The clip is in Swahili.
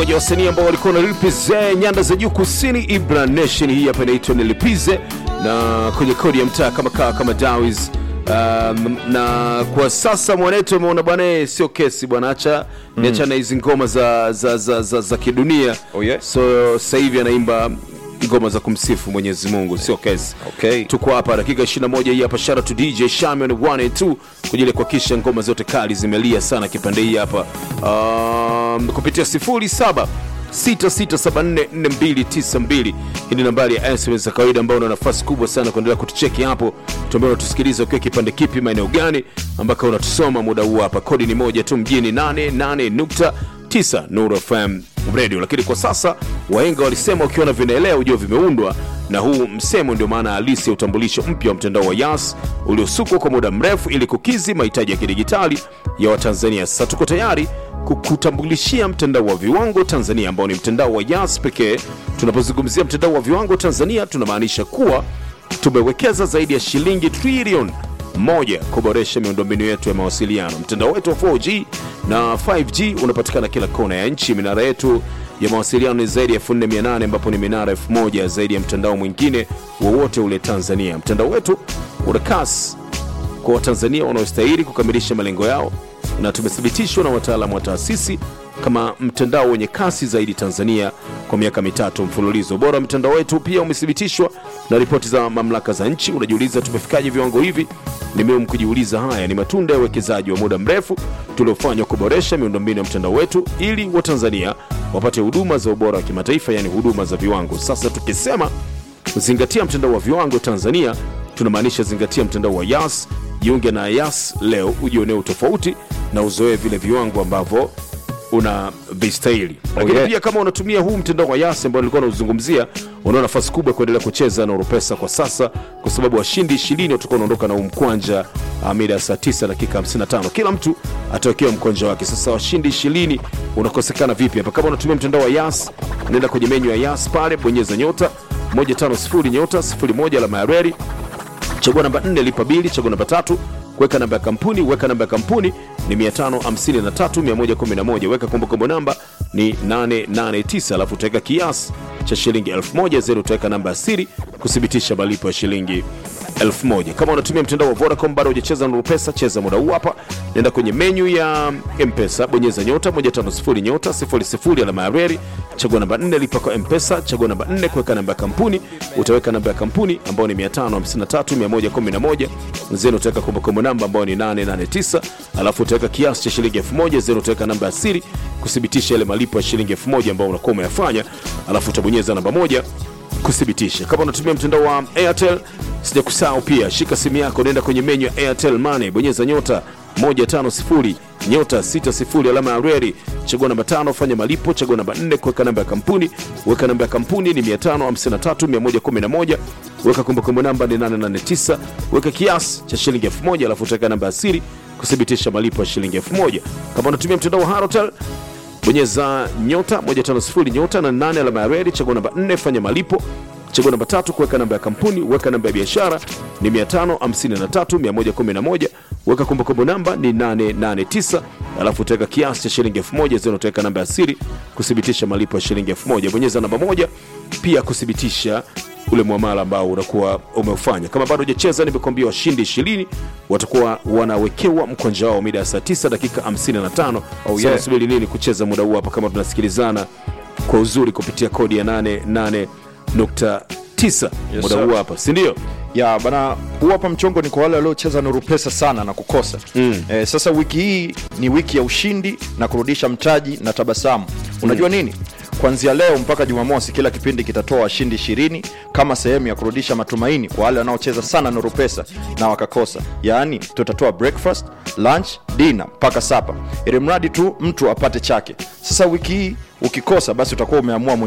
mmoja wa wasanii ambao walikuwa wanalipize nyanda za juu kusini, Ibra Nation. Hii hapa inaitwa Nilipize na kwenye kodi ya mtaa kama Dawiz. Na kwa sasa mwanetu umeona bwana, sio kesi bwana, acha niachana hizo ngoma za kidunia. Oh yeah. So sasa hivi anaimba ngoma za kumsifu Mwenyezi Mungu, sio kesi. Okay. Tuko hapa dakika 21 hii hapa. Shout out to DJ Shaman 1 and 2 kujile kuhakikisha ngoma zote kali zimelia sana kipande hii hapa. Kupitia 0766744292. Hii ni nambari ya SMS za kawaida ambayo una nafasi kubwa sana kuendelea kutucheki hapo. Tuambie unatusikiliza ukiwa kipande kipi, maeneo gani ambako unatusoma muda huu hapa. Kodi ni moja tu mjini 88.9 Nuru FM Radio. Lakini kwa sasa wahenga walisema ukiona vinaelea ujue vimeundwa, na huu msemo ndio maana halisi ya utambulisho mpya wa mtandao wa Yas uliosukwa kwa muda mrefu ili kukidhi mahitaji ya kidigitali ya Watanzania. Sasa tuko tayari kukutambulishia mtandao wa viwango Tanzania ambao ni mtandao wa Yas pekee. Tunapozungumzia mtandao wa viwango Tanzania tunamaanisha kuwa tumewekeza zaidi ya shilingi trilioni 1 kuboresha miundombinu yetu ya mawasiliano. Mtandao wetu wa 4G na 5G unapatikana kila kona ya nchi. Minara yetu ya mawasiliano ni zaidi ya 4800 ambapo ni minara 1000 zaidi ya mtandao mwingine wowote ule Tanzania. Mtandao wetu una kasi kwa Watanzania wanaostahili kukamilisha malengo yao, na tumethibitishwa na wataalamu wa taasisi kama mtandao wenye kasi zaidi Tanzania kwa miaka 3 mfululizo. Bora mtandao wetu pia umethibitishwa na ripoti za mamlaka za nchi. Unajiuliza tumefikaje viwango hivi? Ni muhimu kujiuliza. Haya ni matunda ya uwekezaji wa muda mrefu tuliofanywa kuboresha miundombinu ya mtandao wetu ili Watanzania wapate huduma za ubora wa kimataifa, yani huduma za viwango. Sasa tukisema zingatia mtandao wa viwango Tanzania, tunamaanisha zingatia mtandao wa Yas. Jiunge na Yas leo ujionee utofauti na uzoe vile viwango ambavyo una vistahili. Lakini pia kama unatumia huu mtandao wa Yas ambao nilikuwa nauzungumzia, una nafasi kubwa kuendelea kucheza na Oropesa kwa sasa, kwa sababu washindi 20 watakuwa wanaondoka na mkwanja mida saa 9 dakika 55. Kila mtu atawekewa mkwanja wake. Sasa washindi 20 unakosekana vipi hapa? Kama unatumia mtandao wa Yas, nenda kwenye menu ya Yas pale, bonyeza nyota 150 nyota 01 alama ya reli, chagua namba 4 lipa bili, chagua namba 3 kuweka namba ya kampuni. Weka namba ya kampuni ni 553111. Weka kumbukumbu namba ni 889, alafu utaweka kiasi cha shilingi 1000. Zero utaweka namba ya siri kuthibitisha malipo ya shilingi 1000. Kama unatumia mtandao wa Vodacom bado hujacheza na Pesa, cheza muda huu hapa. Nenda kwenye menu ya M-Pesa, bonyeza nyota 150 nyota 00 alama ya reli, chagua namba 4 lipa kwa M-Pesa, chagua namba 4 kuweka namba ya kampuni. Utaweka namba ya kampuni ambayo ni 553111. Zero utaweka kumbukumbu namba ambayo ni 889, alafu utaweka kiasi cha shilingi 1000. Zero utaweka namba ya siri kuthibitisha ile malipo ya shilingi 1000 ambayo unakuwa umeyafanya, alafu utabonyeza namba 1 kuthibitisha. Kama unatumia mtandao wa Airtel, sijakusahau pia, shika simu yako, nenda kwenye menu ya Airtel Money, bonyeza nyota 150 nyota 60 alama ya reli, chagua namba 5 fanya malipo, chagua namba 4 kuweka namba ya kampuni. Weka namba ya kampuni ni 553111. Weka kumbukumbu namba ni 889. Weka kiasi cha shilingi 1000, alafu utaweka namba ya siri kuthibitisha malipo ya shilingi 1000. Kama unatumia mtandao wa Halotel, bonyeza nyota 150 nyota na 8 alama ya reli, chagua namba 4 fanya malipo, chagua namba 3 kuweka namba ya kampuni. Weka namba ya biashara ni 553111. Weka kumbukumbu namba ni 889, alafu utaweka kiasi cha shilingi 1000. Zeno utaweka namba ya siri kuthibitisha malipo ya shilingi 1000. Bonyeza namba 1 pia kuthibitisha ule muamala ambao unakuwa umeufanya. Kama bado hujacheza, nimekuambia washindi 20 watakuwa wanawekewa mkwanja wao mida saa 9 dakika 55. Sasa subiri nini kucheza muda huu hapa, kama tunasikilizana kwa uzuri kupitia kodi ya 88.9 muda huu hapa, si ndio? Ya bana, huu hapa mchongo ni kwa wale waliocheza Nuru Pesa sana na kukosa. Sasa wiki hii ni wiki ya ushindi na kurudisha mtaji na tabasamu. Unajua nini? Kuanzia leo mpaka Jumamosi kila kipindi kitatoa washindi 20 kama sehemu ya kurudisha matumaini kwa wale wanaocheza sana Nuru Pesa na wakakosa. Yaani tutatoa breakfast, lunch, dinner mpaka sapa, ili mradi tu mtu apate chake. Sasa wiki hii ukikosa, basi utakuwa umeamua